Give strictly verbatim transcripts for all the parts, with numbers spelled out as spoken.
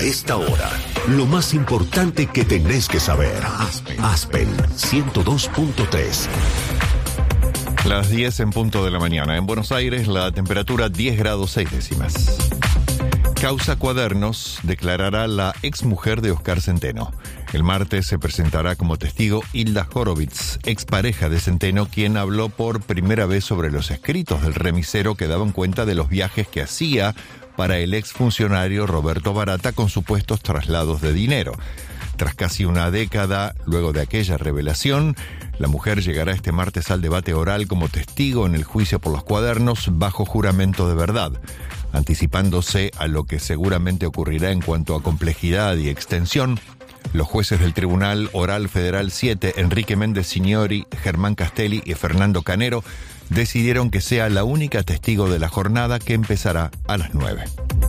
A esta hora, lo más importante que tenés que saber. Aspen, Aspen ciento dos punto tres. Las diez en punto de la mañana. En Buenos Aires, la temperatura diez grados seis décimas. Causa Cuadernos declarará la exmujer de Oscar Centeno. El martes se presentará como testigo Hilda Horowitz, expareja de Centeno, quien habló por primera vez sobre los escritos del remisero que daban cuenta de los viajes que hacía para el exfuncionario Roberto Barata con supuestos traslados de dinero. Tras casi una década, luego de aquella revelación, la mujer llegará este martes al debate oral como testigo en el juicio por los cuadernos bajo juramento de verdad, anticipándose a lo que seguramente ocurrirá en cuanto a complejidad y extensión. Los jueces del Tribunal Oral Federal siete, Enrique Méndez Signori, Germán Castelli y Fernando Canero, decidieron que sea la única testigo de la jornada, que empezará a las nueve.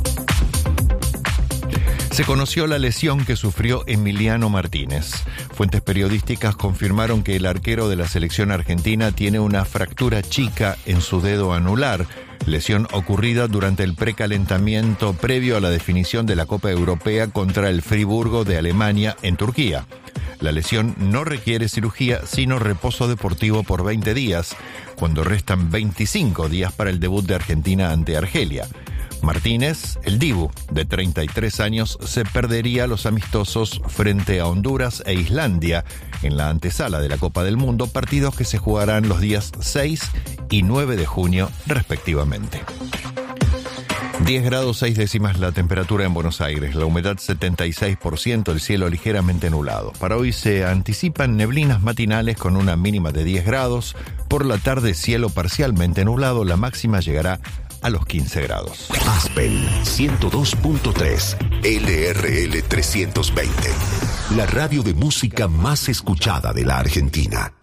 Se conoció la lesión que sufrió Emiliano Martínez. Fuentes periodísticas confirmaron que el arquero de la selección argentina tiene una fractura chica en su dedo anular, lesión ocurrida durante el precalentamiento previo a la definición de la Copa Europea contra el Friburgo de Alemania en Turquía. La lesión no requiere cirugía, sino reposo deportivo por veinte días, cuando restan veinticinco días para el debut de Argentina ante Argelia. Martínez, el Dibu, de treinta y tres años, se perdería los amistosos frente a Honduras e Islandia en la antesala de la Copa del Mundo, partidos que se jugarán los días seis y nueve de junio respectivamente. diez grados seis décimas la temperatura en Buenos Aires, la humedad setenta y seis por ciento, el cielo ligeramente nublado. Para hoy se anticipan neblinas matinales con una mínima de diez grados, por la tarde cielo parcialmente nublado, la máxima llegará a los quince grados. Aspen ciento dos punto tres, L R L trescientos veinte, la radio de música más escuchada de la Argentina.